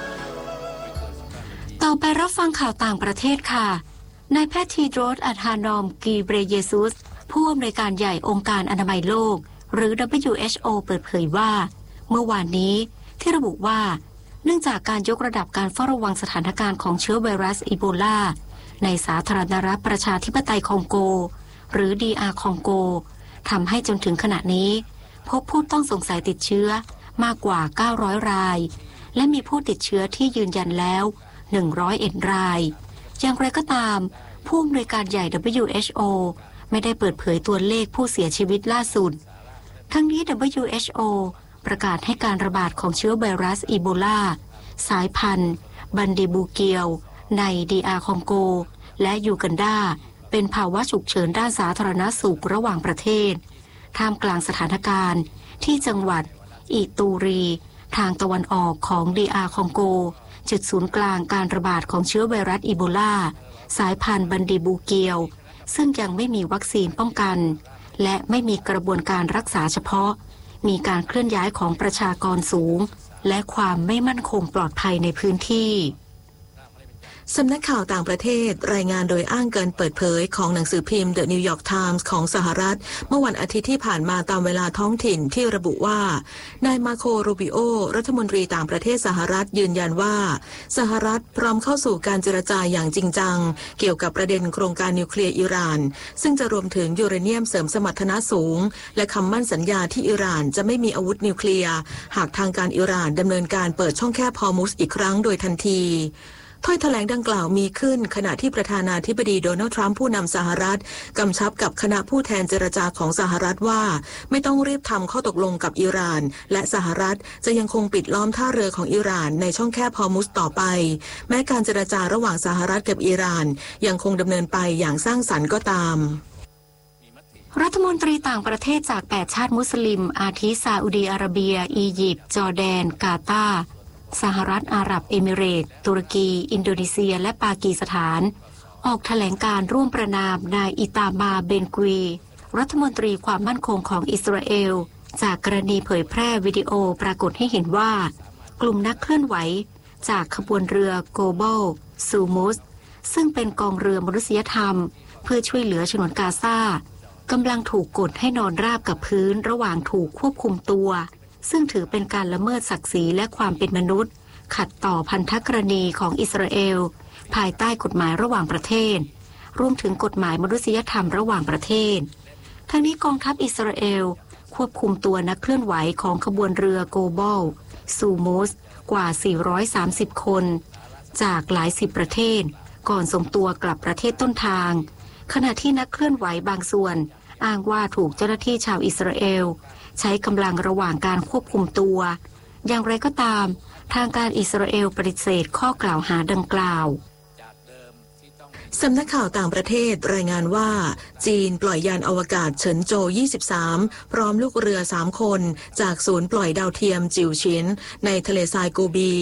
ต่อไปรับฟังข่าวต่างประเทศค่ะนายแพทย์ทีโดรส อัธานอม กีเบรเยซุสผู้อำนวยการใหญ่องค์การอนามัยโลกหรือ ดับเบิลยู เอช โอ เปิดเผยว่าเมื่อวานนี้ที่ระบุว่าเนื่องจากการยกระดับการเฝ้าระวังสถานการณ์ของเชื้อไวรัสอีโบลาในสาธารณรัฐประชาธิปไตยคองโกหรือ ดี อาร์ คองโกทำให้จนถึงขณะนี้พบผู้ต้องสงสัยติดเชื้อมากกว่าเก้าร้อยรายและมีผู้ติดเชื้อที่ยืนยันแล้วหนึ่งร้อยเอ็ดรายอย่างไรก็ตามผู้อำนวยการใหญ่ ดับเบิลยู เอช โอ ไม่ได้เปิดเผยตัวเลขผู้เสียชีวิตล่าสุดทั้งนี้ ดับเบิลยู เอช โอ ประกาศให้การระบาดของเชื้อไวรัสอีโบลาสายพันธุ์บันดิบูเกียวใน ดี อาร์ คองโกและยูกันดาเป็นภาวะฉุกเฉินด้านสาธารณสุขระหว่างประเทศท่ามกลางสถานการณ์ที่จังหวัดอิตูรีทางตะวันออกของ ดี อาร์ คองโกจุดศูนย์กลางการระบาดของเชื้อไวรัสอีโบลาสายพันธุ์บันดิบูเกียวซึ่งยังไม่มีวัคซีนป้องกันและไม่มีกระบวนการรักษาเฉพาะมีการเคลื่อนย้ายของประชากรสูงและความไม่มั่นคงปลอดภัยในพื้นที่สำนักข่าวต่างประเทศรายงานโดยอ้างการเปิดเผยของหนังสือพิมพ์ The New York Times ของสหรัฐเมื่อวันอาทิตย์ที่ผ่านมาตามเวลาท้องถิ่นที่ระบุว่านายมาโครูบิโอรัฐมนตรีต่างประเทศสหรัฐยืนยันว่าสหรัฐพร้อมเข้าสู่การเจรจาอย่างจริงจังเกี่ยวกับประเด็นโครงการนิวเคลียร์อิหร่านซึ่งจะรวมถึงยูเรเนียมเสริมสมรรถนะสูงและคำมั่นสัญญาที่อิหร่านจะไม่มีอาวุธนิวเคลียร์หากทางการอิหร่านดำเนินการเปิดช่องแคบฮอร์มุซอีกครั้งโดยทันทีถ้อยแถลงดังกล่าวมีขึ้นขณะที่ประธานาธิบดีโดนัลด์ทรัมป์ผู้นำสหรัฐกำชับกับคณะผู้แทนเจรจาของสหรัฐว่าไม่ต้องรีบทำข้อตกลงกับอิหร่านและสหรัฐจะยังคงปิดล้อมท่าเรือของอิหร่านในช่องแคบฮอร์มุซต่อไปแม้การเจรจาระหว่างสหรัฐกับอิหร่านยังคงดำเนินไปอย่างสร้างสรรค์ก็ตามรัฐมนตรีต่างประเทศจากแปดชาติมุสลิมอาทิซาอุดีอาระเบียอียิปต์จอร์แดนกาตาร์สหรัฐอาหรับเอมิเรตส์ตุรกีอินโดนีเซียและปากีสถานออกแถลงการร่วมประนามนายอิตามาเบนกวีรัฐมนตรีความมั่นคงของอิสราเอลจากกรณีเผยแพร่วิดีโอปรากฏให้เห็นว่ากลุ่มนักเคลื่อนไหวจากขบวนเรือโกลบอลซูมุสซึ่งเป็นกองเรือมนุษยธรรมเพื่อช่วยเหลือฉนวนกาซากำลังถูกกดให้นอนราบกับพื้นระหว่างถูกควบคุมตัวซึ่งถือเป็นการละเมิดศักดิ์ศรีและความเป็นมนุษย์ขัดต่อพันธกรณีของอิสราเอลภายใต้กฎหมายระหว่างประเทศรวมถึงกฎหมายมนุษยธรรมระหว่างประเทศทั้งนี้กองทัพอิสราเอลควบคุมตัวนักเคลื่อนไหวของขบวนเรือโกลบอลซูมุสกว่าสี่ร้อยสามสิบคนจากหลายสิบประเทศก่อนส่งตัวกลับประเทศต้นทางขณะที่นักเคลื่อนไหวบางส่วนอ้างว่าถูกเจ้าหน้าที่ชาวอิสราเอลใช้กำลังระหว่างการควบคุมตัวอย่างไรก็ตามทางการอิสราเอลปฏิเสธข้อกล่าวหาดังกล่าวสำนักข่าวต่างประเทศรายงานว่าจีนปล่อยยานอวกาศเฉินโจยี่สิบสามพร้อมลูกเรือสามคนจากศูนย์ปล่อยดาวเทียมจิวชินในทะเลทรายโกบี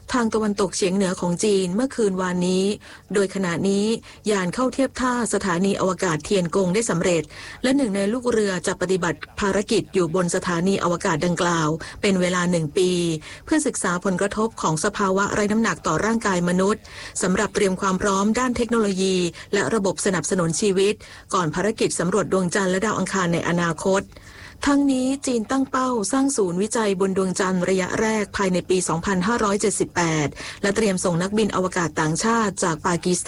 ทางตะวันตกเฉียงเหนือของจีนเมื่อคืนวานนี้โดยขณะนี้ยานเข้าเทียบท่าสถานีอวกาศเทียนกงได้สำเร็จและหนึ่งในลูกเรือจะปฏิบัติภารกิจอยู่บนสถานีอวกาศดังกล่าวเป็นเวลาหนึ่งปีเพื่อศึกษาผลกระทบของสภาวะไร้น้ำหนักต่อร่างกายมนุษย์สำหรับเตรียมความพร้อมด้านเทคโนโลยีและระบบสนับสนุนชีวิตก่อนภารกิจสำรวจดวงจันทร์และดาวอังคารในอนาคตทั้งนี้จีนตั้งเป้าสร้างศูนย์วิจัยบนดวงจันทร์ระยะแรกภายในปี สองพันห้าร้อยเจ็ดสิบแปด และเตรียมส่งนักบินอวกาศต่างชาติจากปากีส